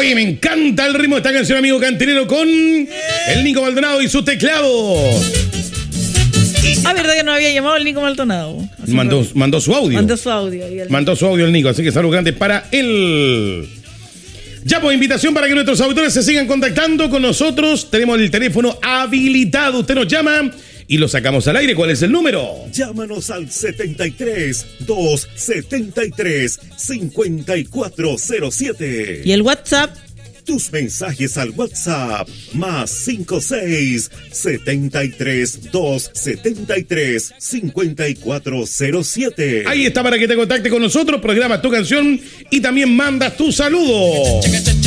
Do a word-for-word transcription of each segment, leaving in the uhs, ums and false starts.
Oye, me encanta el ritmo de esta canción, amigo cantinero, con el Nico Maldonado y su teclado. Ah, verdad que no había llamado el Nico Maldonado. Mandó, mandó su audio. Mandó su audio. Y el... Mandó su audio el Nico, así que saludos grandes para él. Ya, pues, invitación para que nuestros auditores se sigan contactando con nosotros. Tenemos el teléfono habilitado. Usted nos llama y lo sacamos al aire. ¿Cuál es el número? Llámanos al setenta y tres, doscientos setenta y tres, cincuenta y cuatro cero siete. ¿Y el WhatsApp? Tus mensajes al WhatsApp más cincuenta y seis, setenta y tres, doscientos setenta y tres, cincuenta y cuatro cero siete. Ahí está para que te contactes con nosotros, programas tu canción y también mandas tu saludo.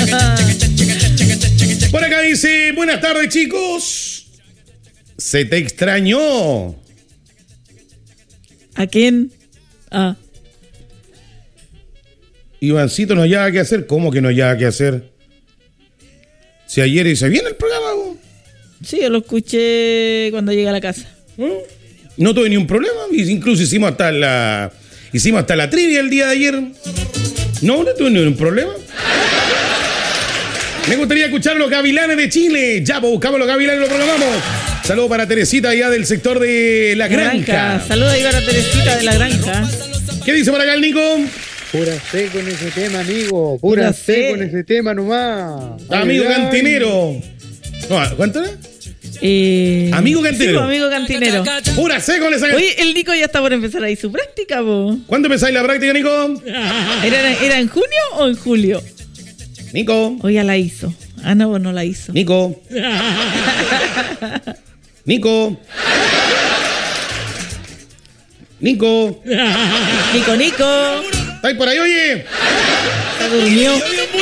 Por acá dice, buenas tardes, chicos. Se te extrañó. ¿A quién? Ah. Ivancito, no hallaba qué hacer. ¿Cómo que no hallaba qué hacer? Si ayer hice bien el programa, ¿no? Sí, yo lo escuché cuando llegué a la casa. ¿Eh? No tuve ni un problema. Incluso hicimos hasta la hicimos hasta la trivia el día de ayer. No, no tuve ni un problema. Me gustaría escuchar los Gavilanes de Chile. Ya, pues buscamos los Gavilanes y lo programamos. Saludos para Teresita allá del sector de La Granja. granja. Saludos ahí para Teresita de La Granja. ¿Qué dice por acá el Nico? Pura C con ese tema, amigo. Pura, Pura C, C con ese tema nomás. Amigo ay, cantinero. No, ¿cuánto era? Eh, amigo cantinero. Sí, amigo cantinero. Pura C con esa. Oye, el Nico ya está por empezar ahí su práctica, po. ¿Cuándo empezáis la práctica, Nico? ¿Era, ¿Era en junio o en julio? Nico. O ya la hizo. Ah, no, pues no la hizo. Nico. Nico. Nico. Nico, Nico. ¿Estáis por ahí, oye? Se durmió.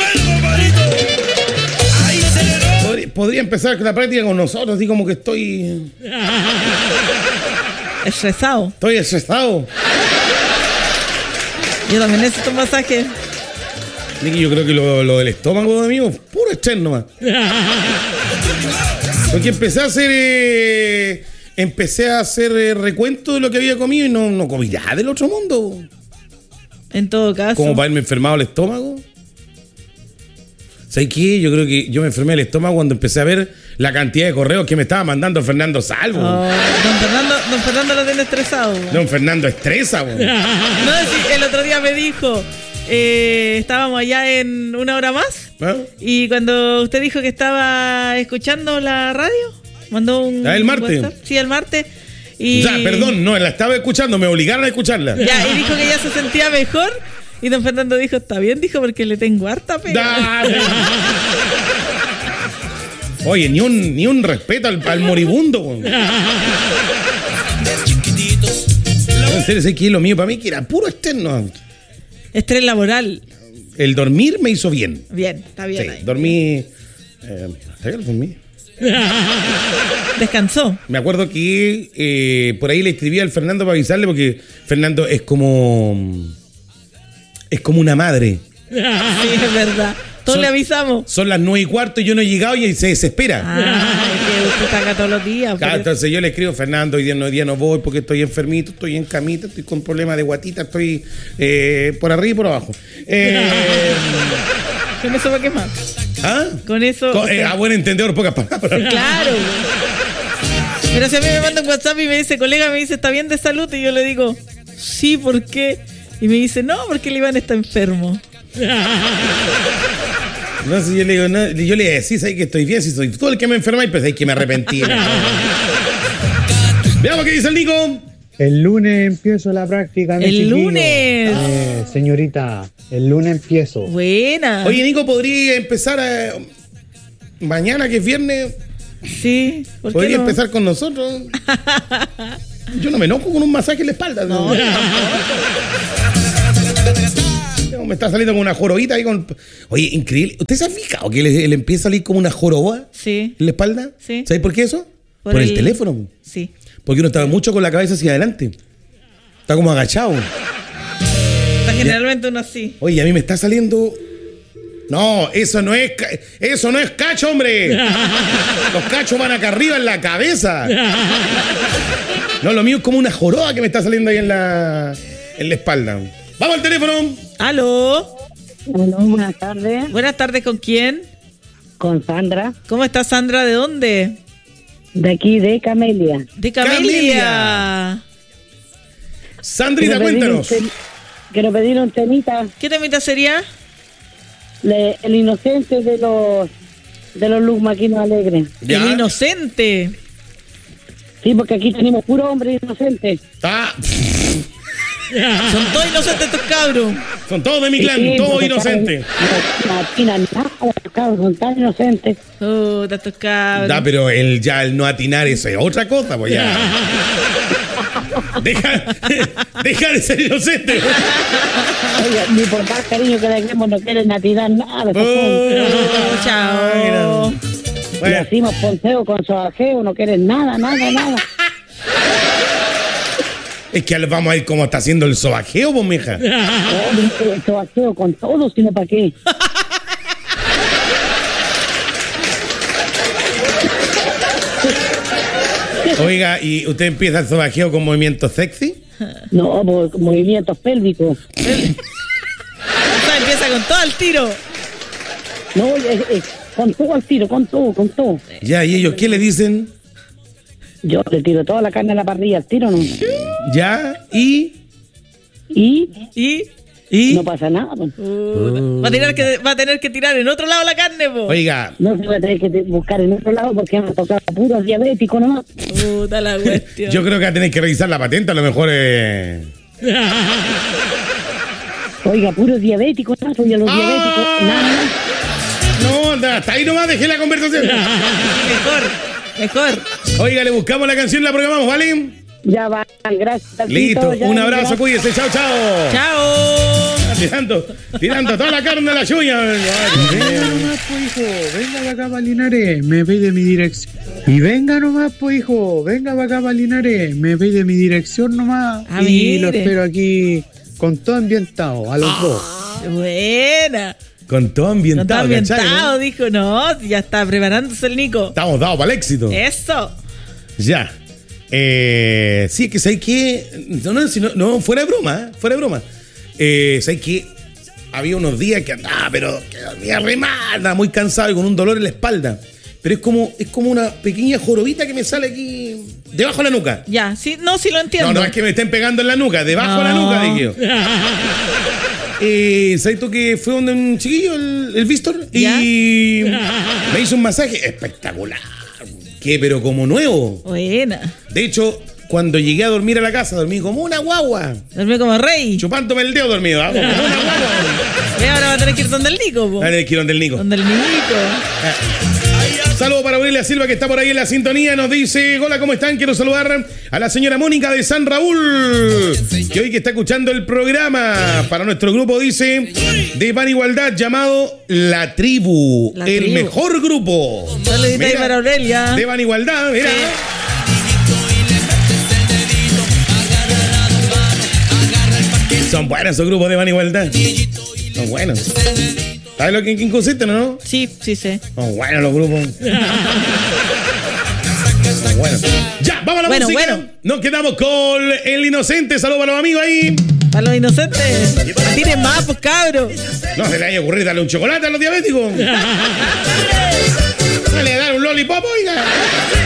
Podría, podría empezar la práctica con nosotros, así como que estoy... Estresado. Estoy estresado. Yo también necesito un masaje. Niki, yo creo que lo, lo del estómago, amigo, puro estrés nomás. Porque empecé a hacer... Eh, empecé a hacer eh, recuento de lo que había comido y no, no comí nada del otro mundo. En todo caso. Como para haberme enfermado el estómago. ¿Sabes qué? Yo creo que yo me enfermé el estómago cuando empecé a ver la cantidad de correos que me estaba mandando Fernando Salvo. Oh, don Fernando, don Fernando lo tiene estresado. Don Fernando estresa, güey. No, sí, el otro día me dijo, eh, estábamos allá en Una Hora Más. ¿Ah? Y cuando usted dijo que estaba escuchando la radio, mandó un... ¿Ah, el martes? WhatsApp. Sí, el martes. Y... O sea, perdón, no, la estaba escuchando, me obligaron a escucharla. Ya, y dijo que ya se sentía mejor. Y don Fernando dijo, está bien, dijo, porque le tengo harta pena. Oye, ni un, ni un respeto al, al moribundo. Güey. En serio, sé que lo mío para mí que era puro externo. Estrés laboral. El dormir me hizo bien. Bien, está bien. Sí, ahí. dormí... Eh, ¿Hasta que dormí? Descansó. Me acuerdo que eh, por ahí le escribí al Fernando para avisarle porque Fernando es como... Es como una madre. Sí, es verdad. Todos son, le avisamos. Son las nueve y cuarto y yo no he llegado y se desespera. Ah, es que usted está acá todos los días. Claro, entonces yo le escribo, Fernando, hoy día no, hoy día no voy porque estoy enfermito, estoy en camita, estoy con problemas de guatita, estoy eh, por arriba y por abajo. Eh, ¿Con eso para qué más? ¿Ah? Con eso... Con, o sea, eh, a buen entendedor, pocas palabras. Claro. Pero si a mí me manda un WhatsApp y me dice, colega, me dice, ¿está bien de salud? Y yo le digo, sí, ¿por qué? Y me dice, no, porque el Iván está enfermo. No sé, yo le digo, no, yo le iba a decir, ¿sabes que estoy bien? Si soy tú el que me enferma y pues hay que me arrepentí. Veamos qué dice el Nico. El lunes empiezo la práctica. El chiquillo. lunes. Eh, señorita, el lunes empiezo. Buena. Oye, Nico, ¿podría empezar a... mañana, que es viernes? Sí. ¿Por ¿Podría qué no? empezar con nosotros? Yo no me enojo con un masaje en la espalda. No, no. Me está saliendo como una jorobita ahí con... Oye, increíble. ¿Usted se ha fijado que le, le empieza a salir como una joroba? Sí. ¿En la espalda? Sí. ¿Sabes por qué eso? Por, por el... el teléfono. Sí. Porque uno está mucho con la cabeza hacia adelante. Está como agachado. Está generalmente uno así. Oye, a mí me está saliendo... No, eso no es... ca- Eso no es cacho, hombre. Los cachos van acá arriba en la cabeza. No, lo mío es como una joroba que me está saliendo ahí en la... en la espalda. ¡Vamos al teléfono! ¿Aló? Bueno, buenas tardes. Buenas tardes, ¿con quién? Con Sandra. ¿Cómo está Sandra? ¿De dónde? De aquí, de Camelia. De Camelia. Camelia. Sandrita, cuéntanos. Ten... Quiero pedir un temita. ¿Qué temita sería? Le... El inocente de los de los Luz Maquinos Alegres. ¿Ya? El inocente. Sí, porque aquí tenemos puro hombre inocente. Ah. Son todos inocentes estos cabros. Son todos de mi clan, sí, todos inocentes. No, no atinan nada, los cabros son tan inocentes. Oh, estos cabros. Da, pero el, ya el no atinar eso es otra cosa, pues ya. deja, deja de ser inocente. Oiga, ni por más cariño que le demos no quieren atinar nada. Oh, chao. Bueno. Le hacemos ponteo con sobajeo, no quieren nada, nada, nada. Es que vamos a ir como está haciendo el sobajeo, pues, mija. No, el sobajeo con todo, sino para qué. Oiga, ¿y usted empieza el sobajeo con movimientos sexy? No, pues, movimientos pélvicos. O sea, empieza con todo el tiro. No, es, es, con todo al tiro, con todo, con todo. Ya, ¿y ellos qué le dicen? Yo le tiro toda la carne a la parrilla al tiro, ¿no? Ya, ¿y? ¿Y? ¿Y? ¿Y? No pasa nada, pues. Uh, va, a tener que, va a tener que tirar en otro lado la carne, po. Oiga. No se va a tener que buscar en otro lado porque me ha tocado puro diabético nomás. Puta la cuestión. Yo creo que va a tener que revisar la patente, a lo mejor es... Oiga, puro diabético, no soy de los ah, diabéticos, nada. No, anda, hasta ahí nomás dejé la conversación. Mejor, mejor. Oiga, le buscamos la canción, la programamos, ¿vale? Ya va, gracias. Listo, ya, un abrazo, gracias. cuídese, chao, chao. Chao. Tirando, tirando toda la carne a la suya. Venga nomás, pues, hijo, venga para acá para Linares, me veis de mi dirección. Y venga nomás, pues, hijo, venga para acá para Linares, me veis de mi dirección nomás. Ah, y mire. lo espero aquí con todo ambientado, a los ah, dos. Buena. Con todo ambientado, Con todo ambientado, ¿cachai, no? dijo, no, ya está preparándose el Nico. Estamos dados para el éxito. Eso. Ya. Eh, sí, es que ¿sabes qué? No, no, no, no, fuera de broma, ¿eh? fuera de broma. Eh, ¿Sabes qué? Había unos días que andaba, pero que dormía re mal, andaba muy cansado y con un dolor en la espalda. Pero es como, es como una pequeña jorobita que me sale aquí debajo de la nuca. Ya, sí, no, sí lo entiendo. No, no es que me estén pegando en la nuca, debajo no. de la nuca, dije yo. Eh, ¿sabes tú que fue donde un chiquillo, el, el Víctor? Y me hizo un masaje espectacular. ¿Qué? Pero como nuevo. Buena. De hecho, cuando llegué a dormir a la casa, dormí como una guagua. Dormí como rey. Chupándome el dedo dormido, ¿ah? Como una guagua. Y ahora va a tener que ir donde el Nico, po. A ver, quiero donde el Nico. Donde el Nico. Ah. Saludos para Aurelia Silva, que está por ahí en la sintonía. Nos dice, hola, ¿cómo están? Quiero saludar a la señora Mónica de San Raúl, que hoy que está escuchando el programa. Para nuestro grupo, dice, de Van Igualdad, llamado La Tribu. La el tribu. mejor grupo. Saludita ahí para Aurelia. De Van Igualdad, mira. Sí. Son buenos esos grupos de Van Igualdad. Son buenos. ¿Sabes lo que en quién consiste, no? Sí, sí sé. Son buenos los grupos. Son buenos. Ya, vamos a la bueno, música. Bueno. Nos quedamos con El Inocente. Saludos para los amigos ahí. Para los inocentes. Tienen más, pues, cabros. No se le haya ocurrido darle un chocolate a los diabéticos. Dale, dar un lollipop, oiga.